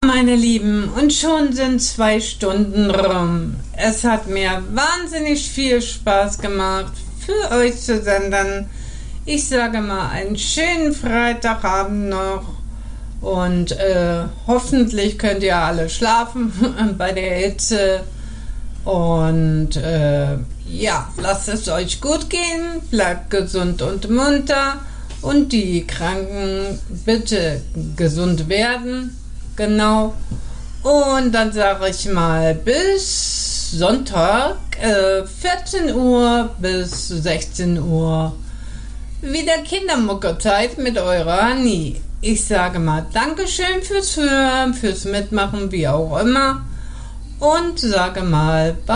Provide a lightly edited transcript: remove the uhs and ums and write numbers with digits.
Meine Lieben, und schon sind 2 Stunden rum. Es hat mir wahnsinnig viel Spaß gemacht, für euch zu senden. Ich sage mal einen schönen Freitagabend noch und hoffentlich könnt ihr alle schlafen bei der Hitze. Und ja, lasst es euch gut gehen, bleibt gesund und munter und die Kranken bitte gesund werden. Genau. Und dann sage ich mal bis Sonntag, 14 Uhr bis 16 Uhr. Wieder Kindermuckerzeit mit eurer Annie. Ich sage mal Dankeschön fürs Hören, fürs Mitmachen, wie auch immer. Und sage mal